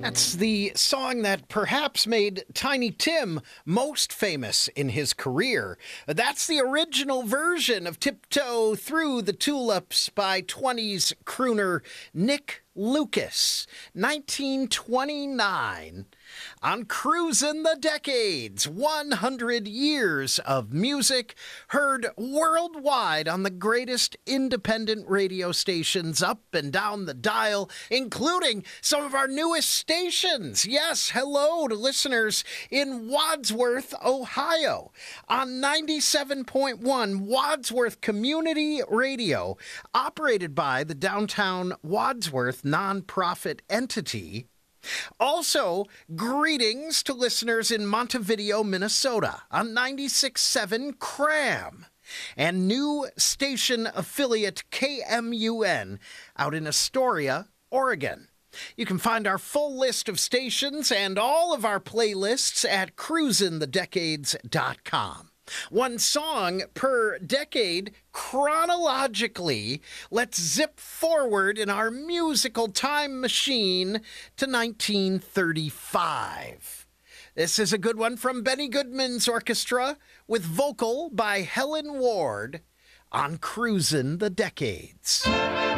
That's the song that perhaps made Tiny Tim most famous in his career. That's the original version of Tiptoe Through the Tulips by 20s crooner Nick Lucas, 1929. On Cruisin' the Decades, 100 years of music heard worldwide on the greatest independent radio stations up and down the dial, including some of our newest stations. Yes, hello to listeners in Wadsworth, Ohio, on 97.1 Wadsworth Community Radio, operated by the Downtown Wadsworth nonprofit entity. Also, greetings to listeners in Montevideo, Minnesota on 96.7 Cram and new station affiliate KMUN out in Astoria, Oregon. You can find our full list of stations and all of our playlists at cruisinthedecades.com. One song per decade chronologically. Let's zip forward in our musical time machine to 1935. This is a good one from Benny Goodman's orchestra with vocal by Helen Ward on Cruisin' the Decades.